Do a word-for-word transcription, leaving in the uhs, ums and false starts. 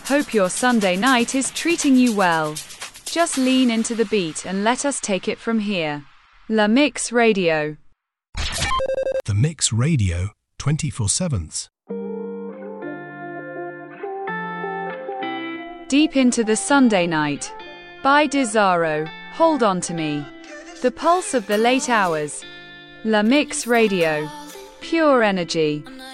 Hope your Sunday night is treating you well. Just lean into the beat and let us take it from here. La Mix Radio. The Mix Radio, twenty-four seven. Deep into the Sunday night. By Desaro, Hold On To Me. The pulse of the late hours. La Mix Radio. Pure energy.